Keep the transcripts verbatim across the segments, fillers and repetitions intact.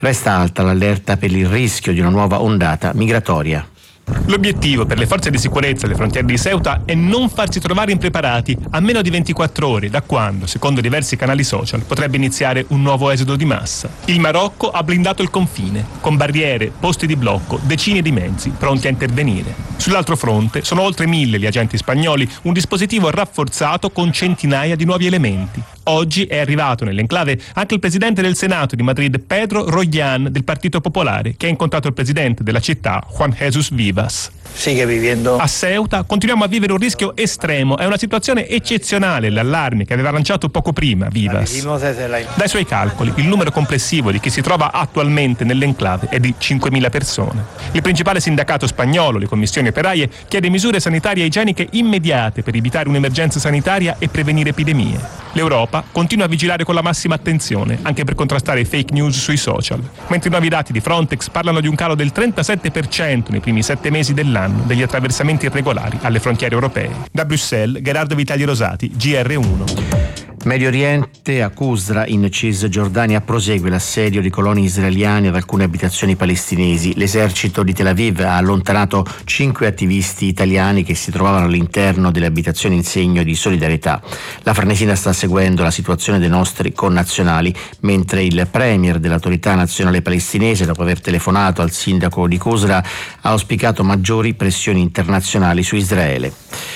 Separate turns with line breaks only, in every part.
Resta alta l'allerta per il rischio di una nuova ondata migratoria.
L'obiettivo per le forze di sicurezza alle frontiere di Ceuta è non farsi trovare impreparati a meno di ventiquattro ore da quando, secondo diversi canali social, potrebbe iniziare un nuovo esodo di massa. Il Marocco ha blindato il confine, con barriere, posti di blocco, decine di mezzi pronti a intervenire. Sull'altro fronte sono oltre mille gli agenti spagnoli, un dispositivo rafforzato con centinaia di nuovi elementi. Oggi è arrivato nell'enclave anche il presidente del Senato di Madrid, Pedro Royan, del Partito Popolare, che ha incontrato il presidente della città, Juan Jesús Vivas.
Sigue vivendo.
A Ceuta continuiamo a vivere un rischio estremo, è una situazione eccezionale l'allarme che aveva lanciato poco prima Vivas. Dai suoi calcoli, il numero complessivo di chi si trova attualmente nell'enclave è di cinquemila persone. Il principale sindacato spagnolo, le commissioni operaie, chiede misure sanitarie e igieniche immediate per evitare un'emergenza sanitaria e prevenire epidemie. L'Europa continua a vigilare con la massima attenzione, anche per contrastare i fake news sui social, mentre i nuovi dati di Frontex parlano di un calo del trentasette per cento nei primi sette mesi dell'anno degli attraversamenti irregolari alle frontiere europee. Da Bruxelles, Gerardo Vitali Rosati, G R uno.
Medio Oriente, a Qusra in Cisgiordania prosegue l'assedio di coloni israeliani ad alcune abitazioni palestinesi. L'esercito di Tel Aviv ha allontanato cinque attivisti italiani che si trovavano all'interno delle abitazioni in segno di solidarietà. La Farnesina sta seguendo la situazione dei nostri connazionali, mentre il premier dell'autorità nazionale palestinese, dopo aver telefonato al sindaco di Qusra, ha auspicato maggiori pressioni internazionali su Israele.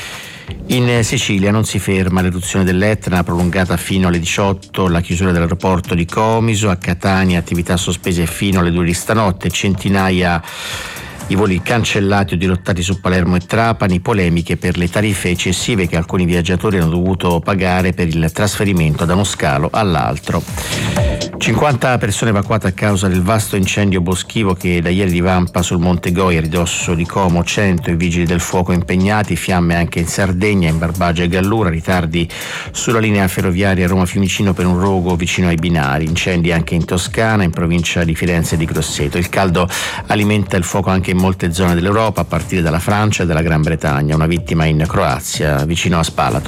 In Sicilia non si ferma l'eruzione dell'Etna, prolungata fino alle diciotto, la chiusura dell'aeroporto di Comiso. A Catania attività sospese fino alle due di stanotte, centinaia i voli cancellati o dirottati su Palermo e Trapani, polemiche per le tariffe eccessive che alcuni viaggiatori hanno dovuto pagare per il trasferimento da uno scalo all'altro. cinquanta persone evacuate a causa del vasto incendio boschivo che da ieri divampa sul Monte Goi a ridosso di Como, cento i vigili del fuoco impegnati, fiamme anche in Sardegna, in Barbagia e Gallura, ritardi sulla linea ferroviaria Roma-Fiumicino per un rogo vicino ai binari, incendi anche in Toscana, in provincia di Firenze e di Grosseto. Il caldo alimenta il fuoco anche in molte zone dell'Europa, a partire dalla Francia e dalla Gran Bretagna, una vittima in Croazia, vicino a Spalato.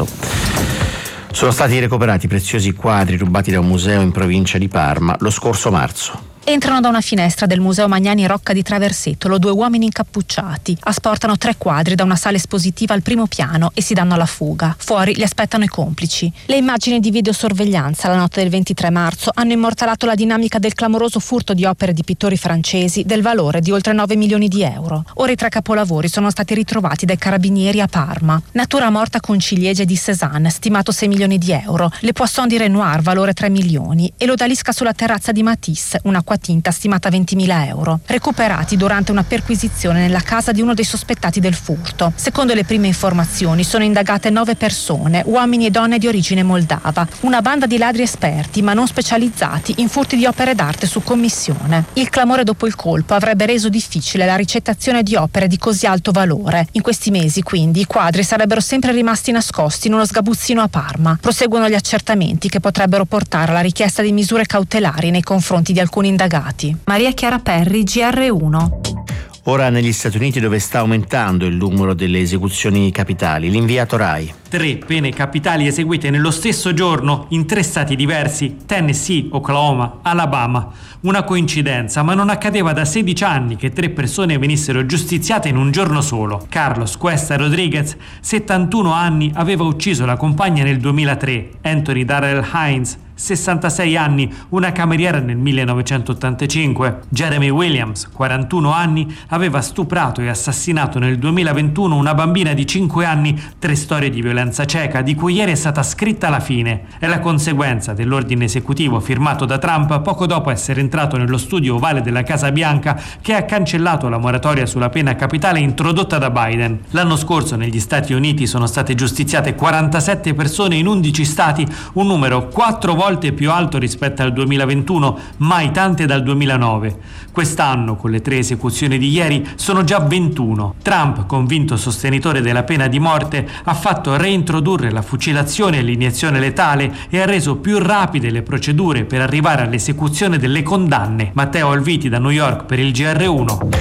Sono stati recuperati preziosi quadri rubati da un museo in provincia di Parma lo scorso marzo.
Entrano da una finestra del Museo Magnani Rocca di Traversetolo due uomini incappucciati, asportano tre quadri da una sala espositiva al primo piano e si danno alla fuga. Fuori li aspettano i complici. Le immagini di videosorveglianza la notte del ventitré marzo hanno immortalato la dinamica del clamoroso furto di opere di pittori francesi del valore di oltre nove milioni di euro. Ora i tre capolavori sono stati ritrovati dai carabinieri a Parma. Natura morta con ciliegie di Cézanne, stimato sei milioni di euro. Le Poisson di Renoir, valore tre milioni. E l'odalisca sulla terrazza di Matisse, un'acqua tinta stimata ventimila euro, recuperati durante una perquisizione nella casa di uno dei sospettati del furto. Secondo le prime informazioni sono indagate nove persone, uomini e donne di origine moldava, una banda di ladri esperti ma non specializzati in furti di opere d'arte su commissione. Il clamore dopo il colpo avrebbe reso difficile la ricettazione di opere di così alto valore. In questi mesi quindi i quadri sarebbero sempre rimasti nascosti in uno sgabuzzino a Parma. Proseguono gli accertamenti che potrebbero portare alla richiesta di misure cautelari nei confronti di alcuni indagati. Maria Chiara Perri, G R uno.
Ora negli Stati Uniti, dove sta aumentando il numero delle esecuzioni capitali. L'inviato Rai.
Tre pene capitali eseguite nello stesso giorno in tre stati diversi: Tennessee, Oklahoma, Alabama. Una coincidenza, ma non accadeva da sedici anni che tre persone venissero giustiziate in un giorno solo. Carlos Cuesta Rodriguez, settantuno anni, aveva ucciso la compagna nel duemilatré. Anthony Darrell Hines, sessantasei anni, una cameriera nel millenovecentottantacinque. Jeremy Williams, quarantuno anni, aveva stuprato e assassinato nel duemilaventuno una bambina di cinque anni. Tre storie di violenza cieca di cui ieri è stata scritta la fine. È la conseguenza dell'ordine esecutivo firmato da Trump poco dopo essere entrato nello studio ovale della Casa Bianca, che ha cancellato la moratoria sulla pena capitale introdotta da Biden. L'anno scorso negli Stati Uniti sono state giustiziate quarantasette persone in undici stati, un numero quattro volte più alto rispetto al duemilaventuno, mai tante dal duemilanove. Quest'anno, con le tre esecuzioni di ieri, sono già ventuno. Trump, convinto sostenitore della pena di morte, ha fatto reintrodurre la fucilazione e l'iniezione letale e ha reso più rapide le procedure per arrivare all'esecuzione delle condanne. Matteo Alviti da New York per il G R uno.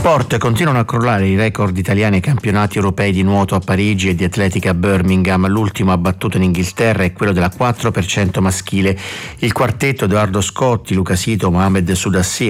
Sport, continuano a crollare i record italiani ai campionati europei di nuoto a Parigi e di atletica a Birmingham. L'ultimo abbattuto in Inghilterra è quello della quattro per cento maschile. Il quartetto Edoardo Scotti, Luca Sito, Mohamed Soudassi